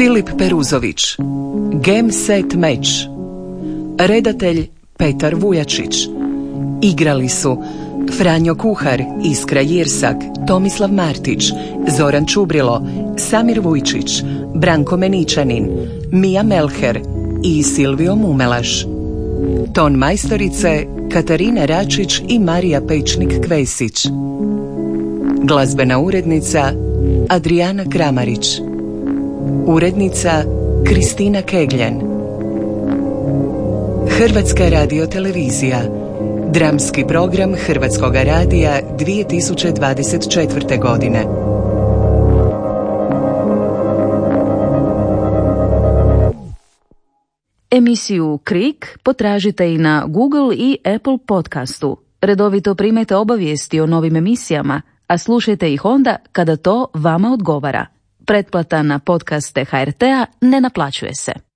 Filip Peruzović, Game Set Match, redatelj Petar Vujačić. Igrali su Franjo Kuhar, Iskra Jirsak, Tomislav Martić, Zoran Čubrilo, Samir Vujčić, Branko Meničanin, Mija Melher i Silvio Mumelaš. Ton majstorice Katarina Račić i Marija Pečnik-Kvesić. Glazbena urednica Adriana Kramarić. Urednica Kristina Kegljan. Hrvatska radiotelevizija. Dramski program Hrvatskog radija 2024. godine. Emisiju Krik potražite i na Google i Apple podcastu. Redovito primajte obavijesti o novim emisijama, a slušajte ih onda kada to vama odgovara. Pretplata na podcaste HRT-a ne naplaćuje se.